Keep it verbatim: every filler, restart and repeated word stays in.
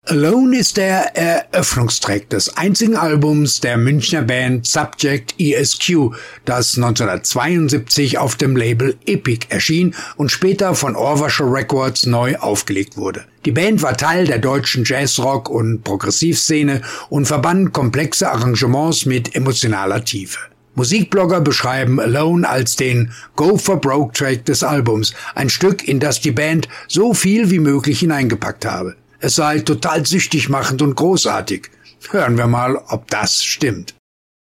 Alone ist der Eröffnungstrack des einzigen Albums der Münchner Band Subject E S Q, das neunzehnhundertzweiundsiebzig auf dem Label Epic erschien und später von Orvasher Records neu aufgelegt wurde. Die Band war Teil der deutschen Jazzrock- und Progressivszene und verband komplexe Arrangements mit emotionaler Tiefe. Musikblogger beschreiben Alone als den Go-for-Broke-Track des Albums, ein Stück, in das die Band so viel wie möglich hineingepackt habe. Es sei total süchtig machend und großartig. Hören wir mal, ob das stimmt.